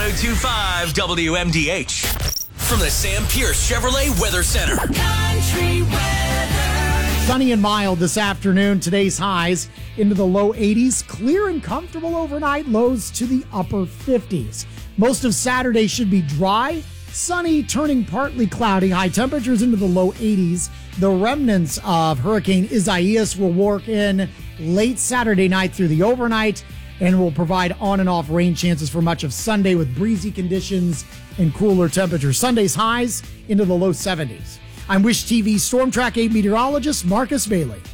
1025 WMDH. From the Sam Pierce Chevrolet Weather Center. Country weather. Sunny and mild this afternoon. Today's highs into the low 80s. Clear and comfortable overnight. Lows to the upper 50s. Most of Saturday should be dry. Sunny, turning partly cloudy. High temperatures into the low 80s. The remnants of Hurricane Isaias will work in late Saturday night through the overnight and will provide on and off rain chances for much of Sunday with breezy conditions and cooler temperatures. Sunday's highs into the low 70s. I'm Wish TV Storm Track 8 meteorologist Marcus Bailey.